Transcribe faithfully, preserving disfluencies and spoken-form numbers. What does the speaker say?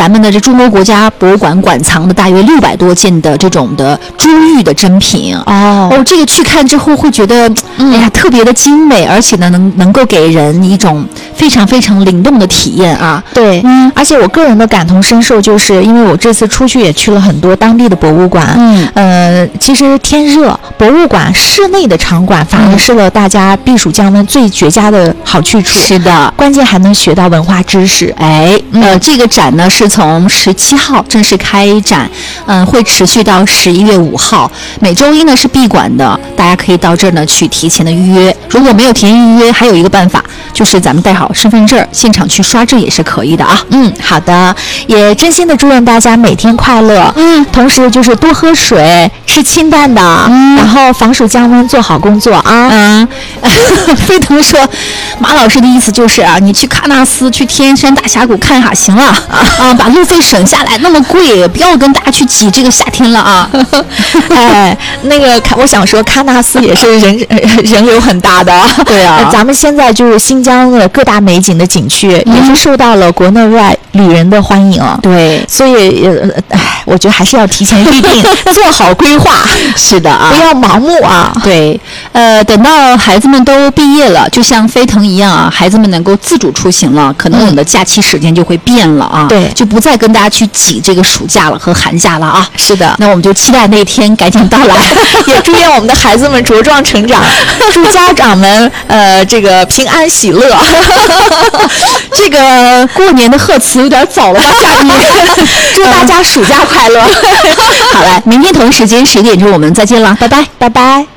咱们的这中国国家博物馆馆藏的大约六百多件的这种的珠玉的珍品哦哦，这个去看之后会觉得，哎呀，特别的精美，而且呢，能能够给人一种非常非常灵动的体验啊。 对，嗯，而且我个人的感同身受，就是因为我这次出去也去了很多当地的博物馆， 嗯， 呃，其实天热，博物馆室内的场馆反而是了大家避暑降温最绝佳的好去处。 是的， 关键还能学到文化知识。 哎，呃，这个展呢是从十七号正式开展，嗯、呃，会持续到十一月五号。每周一呢是闭馆的，大家可以到这儿呢去提前的预约。如果没有提前预约，还有一个办法，就是咱们带好身份证，现场去刷证也是可以的啊。 嗯，好的，也真心的祝愿大家每天快乐。 嗯， 同时就是多喝水，吃清淡的，嗯，然后防暑降温，做好工作啊。 嗯，飞腾说，马老师的意思就是啊，你去喀纳斯、去天山大峡谷看一下行了啊，把路费省下来，那么贵，不要跟大家去挤这个夏天了啊。 哎，那个，我想说，喀纳斯也是人人流很大的。 对啊， 咱们现在就是新疆的各大美景的景区，嗯、也是受到了国内外旅人的欢迎。 对， 所以，呃，哎，我觉得还是要提前预定，做好规划。 是的啊， 不要盲目啊。 对，呃，等到孩子们都毕业了，就像飞腾一样啊，孩子们能够自主出行了，可能我们的假期时间就会变了啊。 对， 就不再跟大家去挤这个暑假了和寒假了啊。 是的， 那我们就期待那一天赶紧到来， 也祝愿我们的孩子们茁壮成长，祝家长们呃这个平安喜乐。 这个过年的贺词有点早了吧？下面祝大家暑假快乐。 好了，明天同一时间十点钟我们再见了，拜拜， 拜拜。